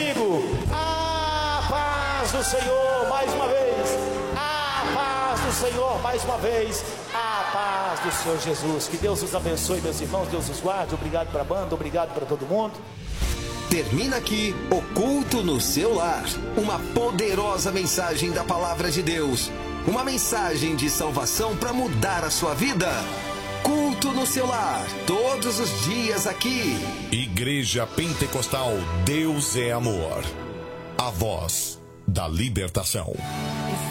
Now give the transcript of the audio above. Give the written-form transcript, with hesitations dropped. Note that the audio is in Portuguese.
comigo. A paz do Senhor, mais uma vez. A paz do Senhor, mais uma vez. A paz do Senhor Jesus. Que Deus os abençoe, meus irmãos. Deus os guarde. Obrigado para a banda, obrigado para todo mundo. Termina aqui o Culto no Seu Lar. Uma poderosa mensagem da Palavra de Deus. Uma mensagem de salvação para mudar a sua vida. Culto no Seu Lar, todos os dias aqui. Igreja Pentecostal Deus é Amor. A voz da libertação.